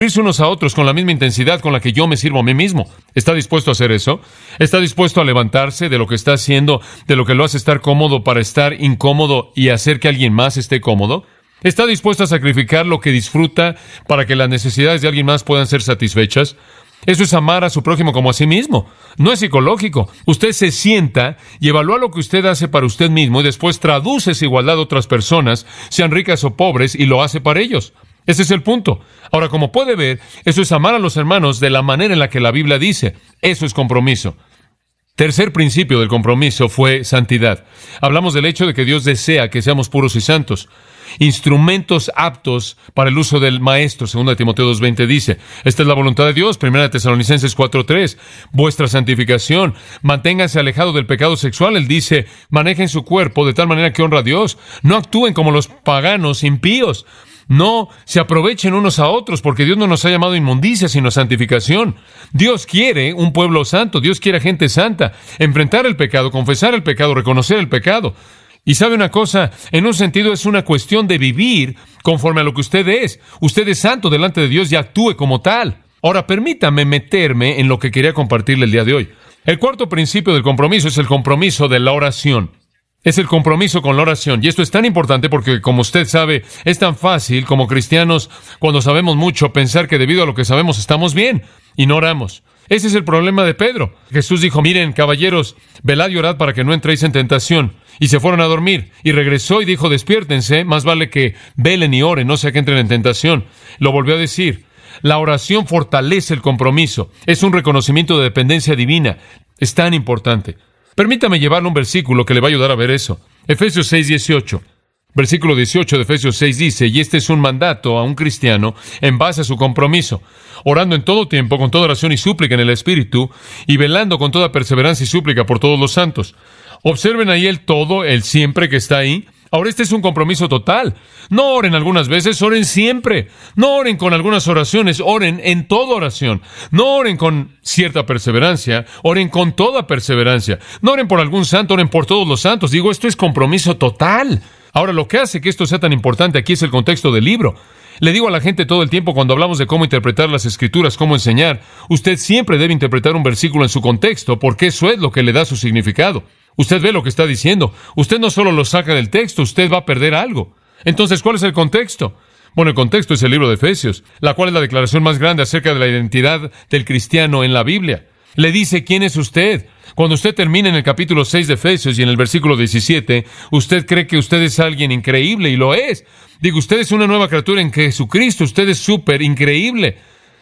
servirse unos a otros con la misma intensidad con la que yo me sirvo a mí mismo. ¿Está dispuesto a hacer eso? ¿Está dispuesto a levantarse de lo que está haciendo, de lo que lo hace estar cómodo para estar incómodo y hacer que alguien más esté cómodo? ¿Está dispuesto a sacrificar lo que disfruta para que las necesidades de alguien más puedan ser satisfechas? Eso es amar a su prójimo como a sí mismo. No es psicológico. Usted se sienta y evalúa lo que usted hace para usted mismo y después traduce esa igualdad a otras personas, sean ricas o pobres, y lo hace para ellos. Ese es el punto. Ahora, como puede ver, eso es amar a los hermanos de la manera en la que la Biblia dice. Eso es compromiso. Tercer principio del compromiso fue santidad. Hablamos del hecho de que Dios desea que seamos puros y santos. Instrumentos aptos para el uso del Maestro, 2 Timoteo 2:20 dice. Esta es la voluntad de Dios, 1 Tesalonicenses 4:3. Vuestra santificación, manténganse alejados del pecado sexual. Él dice, manejen su cuerpo de tal manera que honra a Dios. No actúen como los paganos impíos. No se aprovechen unos a otros, porque Dios no nos ha llamado a inmundicia, sino a santificación. Dios quiere un pueblo santo, Dios quiere gente santa. Enfrentar el pecado, confesar el pecado, reconocer el pecado. Y sabe una cosa, en un sentido es una cuestión de vivir conforme a lo que usted es. Usted es santo delante de Dios y actúe como tal. Ahora, permítame meterme en lo que quería compartirle el día de hoy. El cuarto principio del compromiso es el compromiso de la oración. Es el compromiso con la oración. Y esto es tan importante porque, como usted sabe, es tan fácil como cristianos, cuando sabemos mucho, pensar que debido a lo que sabemos estamos bien y no oramos. Ese es el problema de Pedro. Jesús dijo, miren, caballeros, velad y orad para que no entréis en tentación. Y se fueron a dormir. Y regresó y dijo, despiértense, más vale que velen y oren, no sea que entren en tentación. Lo volvió a decir. La oración fortalece el compromiso. Es un reconocimiento de dependencia divina. Es tan importante. Permítame llevarle un versículo que le va a ayudar a ver eso. Efesios 6:18. Versículo 18 de Efesios 6 dice, y este es un mandato a un cristiano en base a su compromiso, orando en todo tiempo, con toda oración y súplica en el Espíritu, y velando con toda perseverancia y súplica por todos los santos. Observen ahí el todo, el siempre que está ahí. Ahora, este es un compromiso total. No oren algunas veces, oren siempre. No oren con algunas oraciones, oren en toda oración. No oren con cierta perseverancia, oren con toda perseverancia. No oren por algún santo, oren por todos los santos. Digo, esto es compromiso total. Ahora, lo que hace que esto sea tan importante aquí es el contexto del libro. Le digo a la gente todo el tiempo cuando hablamos de cómo interpretar las Escrituras, cómo enseñar, usted siempre debe interpretar un versículo en su contexto, porque eso es lo que le da su significado. Usted ve lo que está diciendo. Usted no solo lo saca del texto, usted va a perder algo. Entonces, ¿cuál es el contexto? Bueno, el contexto es el libro de Efesios, la cual es la declaración más grande acerca de la identidad del cristiano en la Biblia. Le dice quién es usted. Cuando usted termina en el capítulo 6 de Efesios y en el versículo 17, usted cree que usted es alguien increíble, y lo es. Digo, usted es una nueva criatura en Jesucristo, usted es súper increíble.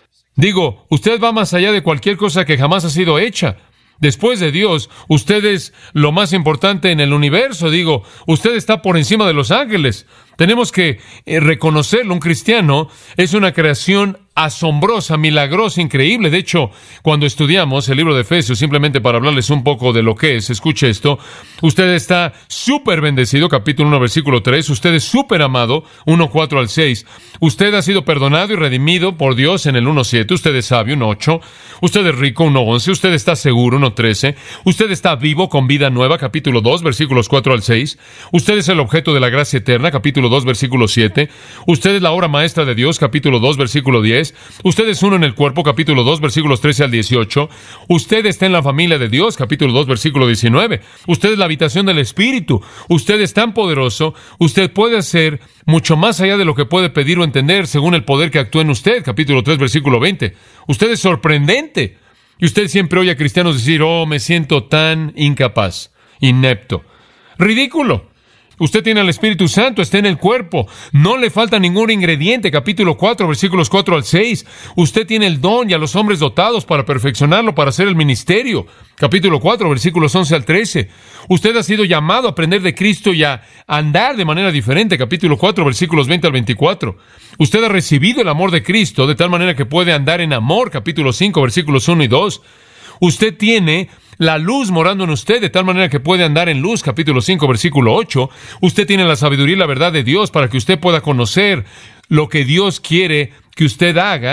Digo, usted va más allá de cualquier cosa que jamás ha sido hecha. Después de Dios, usted es lo más importante en el universo. Digo, usted está por encima de los ángeles. Tenemos que reconocerlo. Un cristiano es una creación asombrosa, milagrosa, increíble. De hecho, cuando estudiamos el libro de Efesios, simplemente para hablarles un poco de lo que es, escuche esto. Usted está súper bendecido, capítulo 1, versículo 3. Usted es súper amado, 1:4 al 6. Usted ha sido perdonado y redimido por Dios en el 1:7. Usted es sabio, 1:8. Usted es rico, 1:11. Usted está seguro, 1:13. Usted está vivo con vida nueva, capítulo 2, versículos 4 al 6. Usted es el objeto de la gracia eterna, capítulo 2, versículo 7. Usted es la obra maestra de Dios, capítulo 2, versículo 10. Usted es uno en el cuerpo, capítulo 2, versículos 13 al 18. Usted está en la familia de Dios, capítulo 2, versículo 19. Usted es la habitación del Espíritu. Usted es tan poderoso. Usted puede hacer mucho más allá de lo que puede pedir o entender según el poder que actúa en usted, capítulo 3, versículo 20. Usted es sorprendente. Y usted siempre oye a cristianos decir, oh, me siento tan incapaz, inepto, ridículo. Usted tiene al Espíritu Santo, está en el cuerpo. No le falta ningún ingrediente. Capítulo 4, versículos 4 al 6. Usted tiene el don y a los hombres dotados para perfeccionarlo, para hacer el ministerio. Capítulo 4, versículos 11 al 13. Usted ha sido llamado a aprender de Cristo y a andar de manera diferente. Capítulo 4, versículos 20 al 24. Usted ha recibido el amor de Cristo de tal manera que puede andar en amor. Capítulo 5, versículos 1 y 2. Usted tiene la luz morando en usted de tal manera que puede andar en luz, capítulo 5, versículo 8. Usted tiene la sabiduría y la verdad de Dios para que usted pueda conocer lo que Dios quiere que usted haga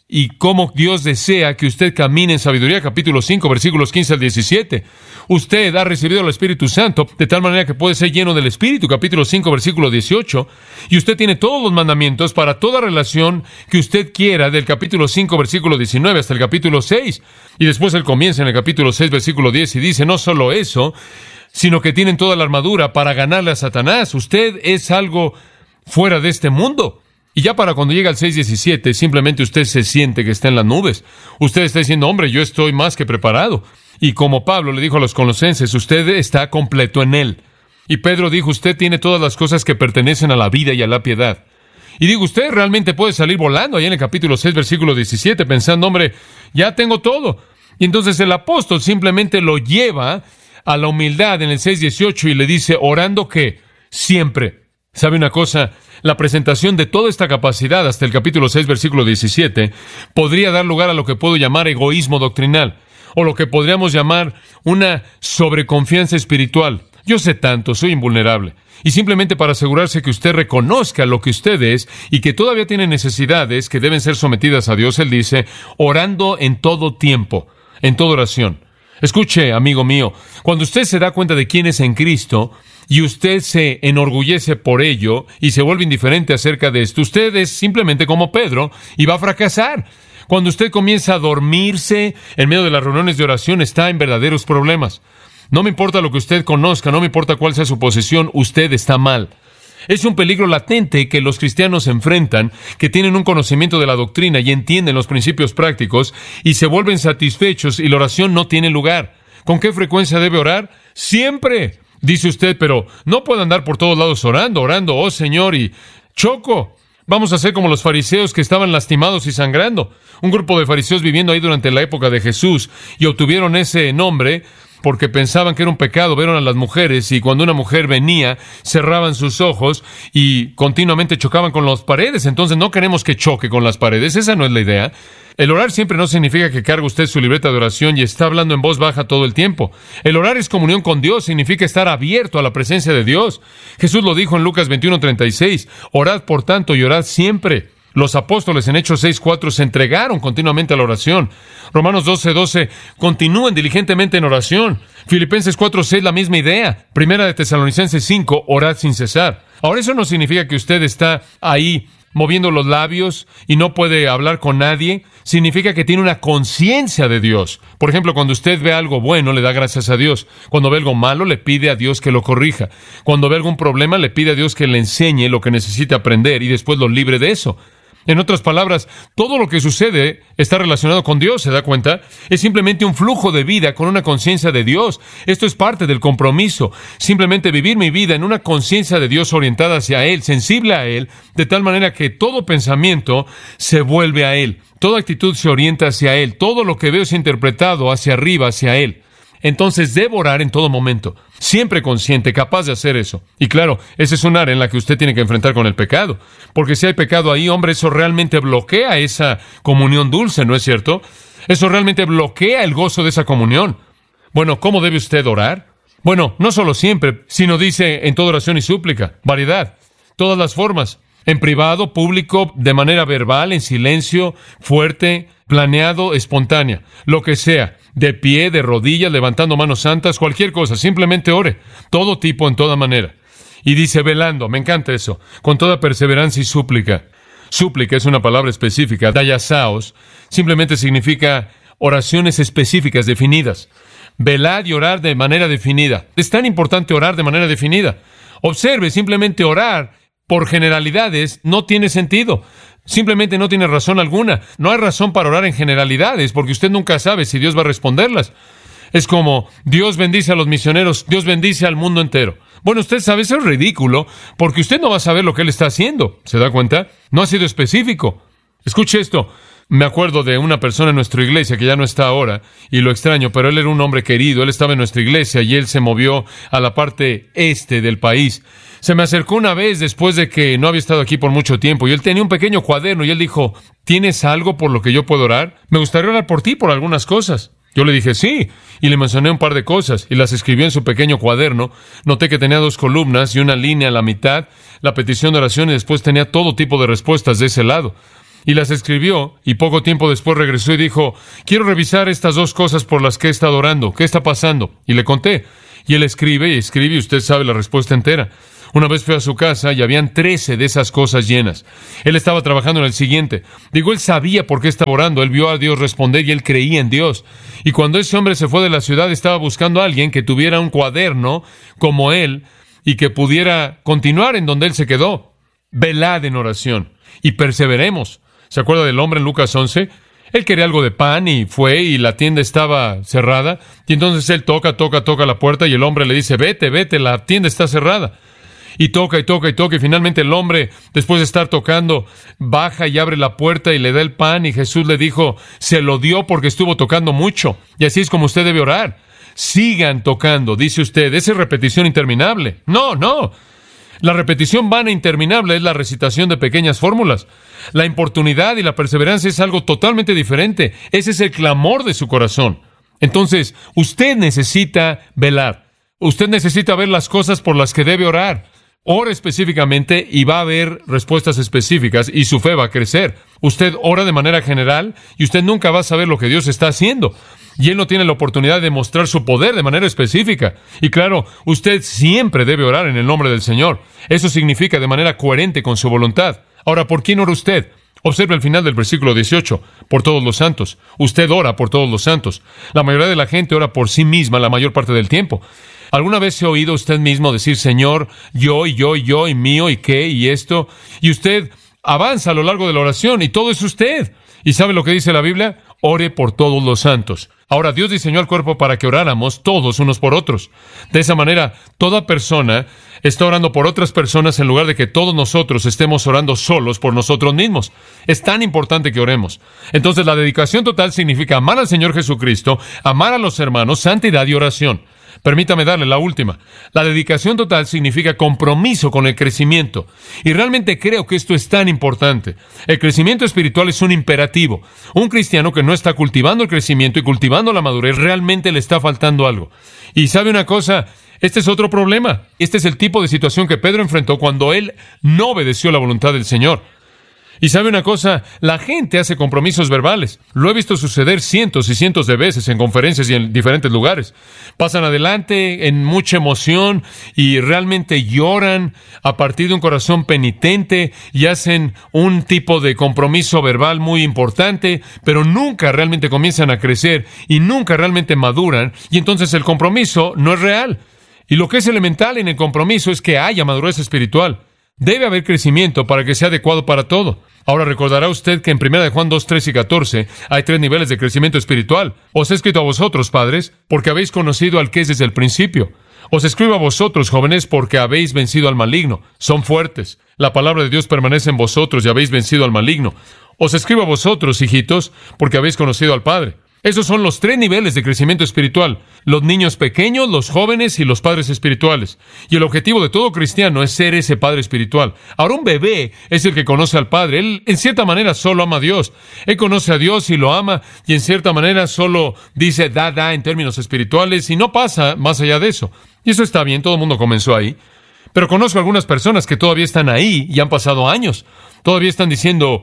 y cómo Dios desea que usted camine en sabiduría, capítulo 5, versículos 15 al 17. Usted ha recibido el Espíritu Santo de tal manera que puede ser lleno del Espíritu, capítulo 5, versículo 18. Y usted tiene todos los mandamientos para toda relación que usted quiera, del capítulo 5, versículo 19 hasta el capítulo 6. Y después él comienza en el capítulo 6, versículo 10 y dice, no solo eso, sino que tienen toda la armadura para ganarle a Satanás. Usted es algo fuera de este mundo. Y ya para cuando llega al 6:17, simplemente usted se siente que está en las nubes. Usted está diciendo, hombre, yo estoy más que preparado. Y como Pablo le dijo a los colosenses, usted está completo en él. Y Pedro dijo, usted tiene todas las cosas que pertenecen a la vida y a la piedad. Y digo, usted realmente puede salir volando ahí en el capítulo 6, versículo 17, pensando, hombre, ya tengo todo. Y entonces el apóstol simplemente lo lleva a la humildad en el 6:18 y le dice, orando que siempre. ¿Sabe una cosa? La presentación de toda esta capacidad hasta el capítulo 6, versículo 17, podría dar lugar a lo que puedo llamar egoísmo doctrinal, o lo que podríamos llamar una sobreconfianza espiritual. Yo sé tanto, soy invulnerable. Y simplemente para asegurarse que usted reconozca lo que usted es y que todavía tiene necesidades que deben ser sometidas a Dios, él dice, orando en todo tiempo, en toda oración. Escuche, amigo mío, cuando usted se da cuenta de quién es en Cristo y usted se enorgullece por ello y se vuelve indiferente acerca de esto, usted es simplemente como Pedro y va a fracasar. Cuando usted comienza a dormirse en medio de las reuniones de oración, está en verdaderos problemas. No me importa lo que usted conozca, no me importa cuál sea su posición, usted está mal. Es un peligro latente que los cristianos enfrentan, que tienen un conocimiento de la doctrina y entienden los principios prácticos y se vuelven satisfechos y la oración no tiene lugar. ¿Con qué frecuencia debe orar? ¡Siempre! Dice usted, pero no puedo andar por todos lados orando, oh Señor, y choco. Vamos a ser como los fariseos que estaban lastimados y sangrando. Un grupo de fariseos viviendo ahí durante la época de Jesús y obtuvieron ese nombre porque pensaban que era un pecado, vieron a las mujeres y cuando una mujer venía, cerraban sus ojos y continuamente chocaban con las paredes. Entonces no queremos que choque con las paredes, esa no es la idea. El orar siempre no significa que cargue usted su libreta de oración y está hablando en voz baja todo el tiempo. El orar es comunión con Dios, significa estar abierto a la presencia de Dios. Jesús lo dijo en Lucas 21:36, orad por tanto y orad siempre. Los apóstoles en Hechos 6:4 se entregaron continuamente a la oración. Romanos 12:12, continúen diligentemente en oración. Filipenses 4:6, la misma idea. Primera de Tesalonicenses 5, orad sin cesar. Ahora, eso no significa que usted está ahí moviendo los labios y no puede hablar con nadie. Significa que tiene una conciencia de Dios. Por ejemplo, cuando usted ve algo bueno, le da gracias a Dios. Cuando ve algo malo, le pide a Dios que lo corrija. Cuando ve algún problema, le pide a Dios que le enseñe lo que necesita aprender y después lo libre de eso. En otras palabras, todo lo que sucede está relacionado con Dios, ¿se da cuenta? Es simplemente un flujo de vida con una conciencia de Dios. Esto es parte del compromiso. Simplemente vivir mi vida en una conciencia de Dios orientada hacia Él, sensible a Él, de tal manera que todo pensamiento se vuelve a Él. Toda actitud se orienta hacia Él. Todo lo que veo es interpretado hacia arriba, hacia Él. Entonces debo orar en todo momento, siempre consciente, capaz de hacer eso. Y claro, ese es un área en la que usted tiene que enfrentar con el pecado. Porque si hay pecado ahí, hombre, eso realmente bloquea esa comunión dulce, ¿no es cierto? Eso realmente bloquea el gozo de esa comunión. Bueno, ¿cómo debe usted orar? Bueno, no solo siempre, sino dice en toda oración y súplica, variedad, todas las formas. En privado, público, de manera verbal, en silencio, fuerte, planeado, espontánea, lo que sea, de pie, de rodillas, levantando manos santas, cualquier cosa, simplemente ore, todo tipo, en toda manera. Y dice velando, me encanta eso, con toda perseverancia y súplica. Súplica es una palabra específica, dayasaos, simplemente significa oraciones específicas, definidas. Velad y orar de manera definida. Es tan importante orar de manera definida. Observe, simplemente orar por generalidades no tiene sentido. Simplemente no tiene razón alguna. No hay razón para orar en generalidades, porque usted nunca sabe si Dios va a responderlas. Es como, Dios bendice a los misioneros, Dios bendice al mundo entero. Bueno, usted sabe, eso es ridículo, porque usted no va a saber lo que Él está haciendo. ¿Se da cuenta? No ha sido específico. Escuche esto. Me acuerdo de una persona en nuestra iglesia que ya no está ahora, y lo extraño, pero él era un hombre querido. Él estaba en nuestra iglesia y él se movió a la parte este del país. Se me acercó una vez después de que no había estado aquí por mucho tiempo y él tenía un pequeño cuaderno y él dijo, ¿tienes algo por lo que yo puedo orar? Me gustaría orar por ti por algunas cosas. Yo le dije, sí, y le mencioné un par de cosas y las escribió en su pequeño cuaderno. Noté que tenía 2 columnas y una línea a la mitad, la petición de oración, y después tenía todo tipo de respuestas de ese lado. y las escribió, y poco tiempo después regresó y dijo, quiero revisar estas 2 cosas por las que he estado orando. ¿Qué está pasando? Y le conté. Y él escribe, y usted sabe la respuesta entera. Una vez fui a su casa y habían 13 de esas cosas llenas. Él estaba trabajando en el siguiente. Digo, él sabía por qué estaba orando. Él vio a Dios responder y él creía en Dios. Y cuando ese hombre se fue de la ciudad, estaba buscando a alguien que tuviera un cuaderno como él y que pudiera continuar en donde él se quedó. Velad en oración y perseveremos. ¿Se acuerda del hombre en Lucas 11? Él quería algo de pan y fue y la tienda estaba cerrada. Y entonces él toca la puerta y el hombre le dice, vete, la tienda está cerrada. Y toca, y finalmente el hombre, después de estar tocando, baja y abre la puerta y le da el pan, y Jesús le dijo, se lo dio porque estuvo tocando mucho. Y así es como usted debe orar. Sigan tocando, dice usted, esa es repetición interminable. No. La repetición vana e interminable es la recitación de pequeñas fórmulas. La importunidad y la perseverancia es algo totalmente diferente. Ese es el clamor de su corazón. Entonces, usted necesita velar. Usted necesita ver las cosas por las que debe orar. Ora específicamente y va a haber respuestas específicas y su fe va a crecer. Usted ora de manera general y usted nunca va a saber lo que Dios está haciendo. Y Él no tiene la oportunidad de mostrar su poder de manera específica. Y claro, usted siempre debe orar en el nombre del Señor. Eso significa de manera coherente con su voluntad. Ahora, ¿por quién ora usted? Observe el final del versículo 18. Por todos los santos. Usted ora por todos los santos. La mayoría de la gente ora por sí misma la mayor parte del tiempo. ¿Alguna vez se ha oído usted mismo decir, Señor, yo, y mío, y qué, y esto? Y usted avanza a lo largo de la oración, y todo es usted. ¿Y sabe lo que dice la Biblia? Ore por todos los santos. Ahora, Dios diseñó al cuerpo para que oráramos todos unos por otros. De esa manera, toda persona está orando por otras personas en lugar de que todos nosotros estemos orando solos por nosotros mismos. Es tan importante que oremos. Entonces, la dedicación total significa amar al Señor Jesucristo, amar a los hermanos, santidad y oración. Permítame darle la última. La dedicación total significa compromiso con el crecimiento. Y realmente creo que esto es tan importante. El crecimiento espiritual es un imperativo. Un cristiano que no está cultivando el crecimiento y cultivando la madurez, realmente le está faltando algo. Y ¿sabe una cosa? Este es otro problema. Este es el tipo de situación que Pedro enfrentó cuando él no obedeció la voluntad del Señor. Y ¿sabe una cosa? La gente hace compromisos verbales. Lo he visto suceder cientos y cientos de veces en conferencias y en diferentes lugares. Pasan adelante en mucha emoción y realmente lloran a partir de un corazón penitente y hacen un tipo de compromiso verbal muy importante, pero nunca realmente comienzan a crecer y nunca realmente maduran, y entonces el compromiso no es real. Y lo que es elemental en el compromiso es que haya madurez espiritual. Debe haber crecimiento para que sea adecuado para todo. Ahora recordará usted que en 1 Juan 2, 13 y 14 hay 3 niveles de crecimiento espiritual. Os he escrito a vosotros, padres, porque habéis conocido al que es desde el principio. Os escribo a vosotros, jóvenes, porque habéis vencido al maligno. Son fuertes. La palabra de Dios permanece en vosotros y habéis vencido al maligno. Os escribo a vosotros, hijitos, porque habéis conocido al Padre. Esos son los 3 niveles de crecimiento espiritual: los niños pequeños, los jóvenes y los padres espirituales. Y el objetivo de todo cristiano es ser ese padre espiritual. Ahora, un bebé es el que conoce al Padre. Él, en cierta manera, solo ama a Dios. Él conoce a Dios y lo ama, y en cierta manera solo dice da en términos espirituales, y no pasa más allá de eso. Y eso está bien, todo el mundo comenzó ahí. Pero conozco algunas personas que todavía están ahí y han pasado años. Todavía están diciendo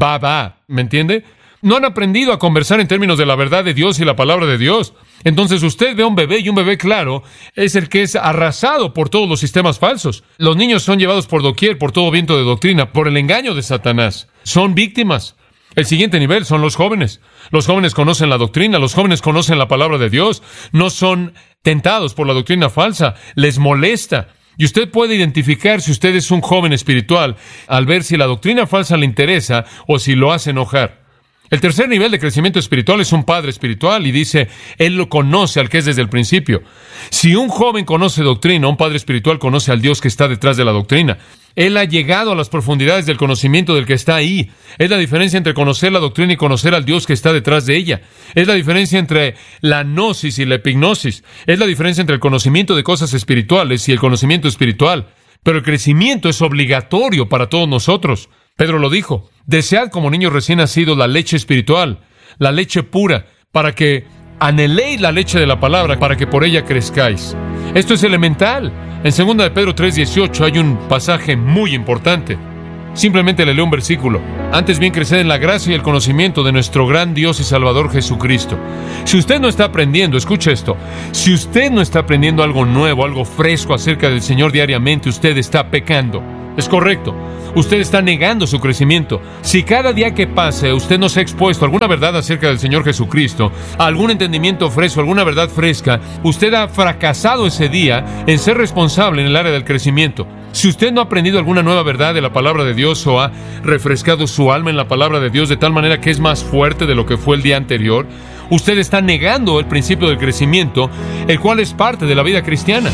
¿me entiende? No han aprendido a conversar en términos de la verdad de Dios y la palabra de Dios. Entonces usted ve a un bebé, y un bebé, claro, es el que es arrasado por todos los sistemas falsos. Los niños son llevados por doquier, por todo viento de doctrina, por el engaño de Satanás. Son víctimas. El siguiente nivel son los jóvenes. Los jóvenes conocen la doctrina, los jóvenes conocen la palabra de Dios. No son tentados por la doctrina falsa, les molesta. Y usted puede identificar si usted es un joven espiritual al ver si la doctrina falsa le interesa o si lo hace enojar. El tercer nivel de crecimiento espiritual es un padre espiritual, y dice, él lo conoce al que es desde el principio. Si un joven conoce doctrina, un padre espiritual conoce al Dios que está detrás de la doctrina. Él ha llegado a las profundidades del conocimiento del que está ahí. Es la diferencia entre conocer la doctrina y conocer al Dios que está detrás de ella. Es la diferencia entre la gnosis y la epignosis. Es la diferencia entre el conocimiento de cosas espirituales y el conocimiento espiritual. Pero el crecimiento es obligatorio para todos nosotros. Pedro lo dijo: desead como niños recién nacidos la leche espiritual, la leche pura, para que anheléis la leche de la palabra, para que por ella crezcáis. Esto es elemental. En 2 de Pedro 3:18 hay un pasaje muy importante. Simplemente le leo un versículo. Antes bien, creced en la gracia y el conocimiento de nuestro gran Dios y Salvador Jesucristo. Si usted no está aprendiendo, escuche esto, si usted no está aprendiendo algo nuevo, algo fresco acerca del Señor diariamente, usted está pecando. Es correcto. Usted está negando su crecimiento. Si cada día que pase usted no se ha expuesto a alguna verdad acerca del Señor Jesucristo, a algún entendimiento fresco, alguna verdad fresca, usted ha fracasado ese día en ser responsable en el área del crecimiento. Si usted no ha aprendido alguna nueva verdad de la palabra de Dios o ha refrescado su alma en la palabra de Dios de tal manera que es más fuerte de lo que fue el día anterior, usted está negando el principio del crecimiento, el cual es parte de la vida cristiana.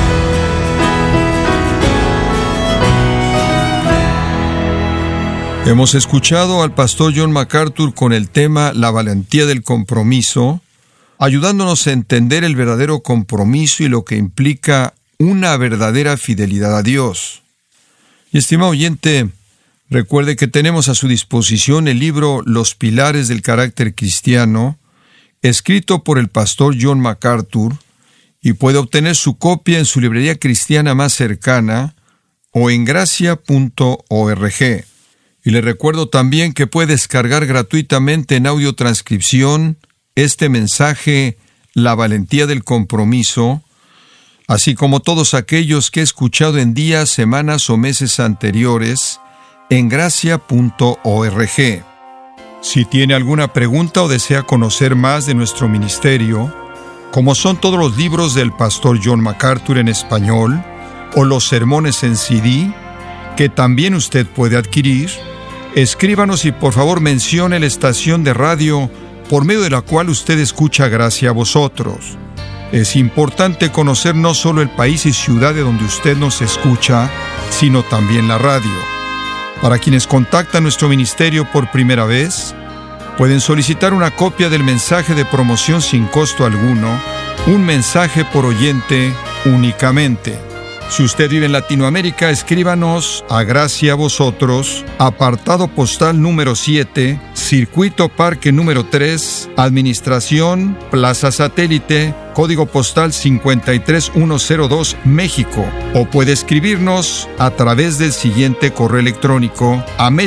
Hemos escuchado al pastor John MacArthur con el tema La valentía del compromiso, ayudándonos a entender el verdadero compromiso y lo que implica una verdadera fidelidad a Dios. Y estimado oyente, recuerde que tenemos a su disposición el libro Los Pilares del Carácter Cristiano, escrito por el pastor John MacArthur, y puede obtener su copia en su librería cristiana más cercana o en gracia.org. Y le recuerdo también que puede descargar gratuitamente en audiotranscripción este mensaje, La valentía del compromiso, así como todos aquellos que he escuchado en días, semanas o meses anteriores, en gracia.org. Si tiene alguna pregunta o desea conocer más de nuestro ministerio, como son todos los libros del pastor John MacArthur en español, o los sermones en CD, que también usted puede adquirir, escríbanos y por favor mencione la estación de radio por medio de la cual usted escucha Gracia a Vosotros. Es importante conocer no solo el país y ciudad de donde usted nos escucha, sino también la radio. Para quienes contactan nuestro ministerio por primera vez, pueden solicitar una copia del mensaje de promoción sin costo alguno, un mensaje por oyente únicamente. Si usted vive en Latinoamérica, escríbanos a Gracia a Vosotros, apartado postal número 7, Circuito Parque número 3, Administración, Plaza Satélite, código postal 53102, México. O puede escribirnos a través del siguiente correo electrónico,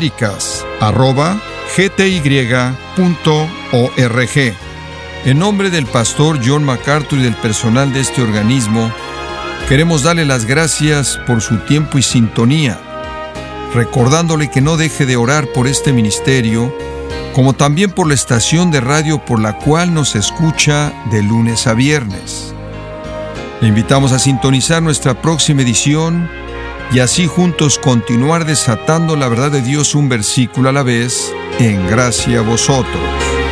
americas@gty.org. En nombre del pastor John MacArthur y del personal de este organismo, queremos darle las gracias por su tiempo y sintonía, recordándole que no deje de orar por este ministerio, como también por la estación de radio por la cual nos escucha de lunes a viernes. Le invitamos a sintonizar nuestra próxima edición y así juntos continuar desatando la verdad de Dios un versículo a la vez en Gracia a Vosotros.